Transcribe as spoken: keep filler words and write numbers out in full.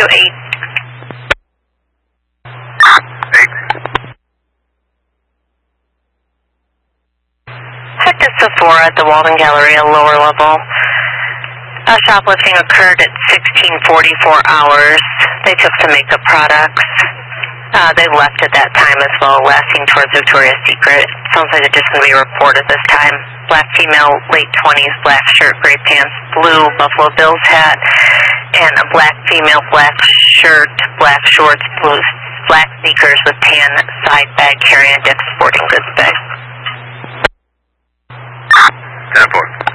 two eight. Hector Sephora at the Walden Galleria, lower level. Uh, shoplifting occurred at sixteen forty-four hours. They took some makeup products. Uh, they left at that time as well, lasting towards Victoria's Secret. Sounds like they're just going to be reported this time. Black female, late twenties, black shirt, gray pants, blue Buffalo Bills hat, and a black female, black shirt, black shorts, blue, black sneakers with tan side bag carrying a dip sporting goods bag. ten four.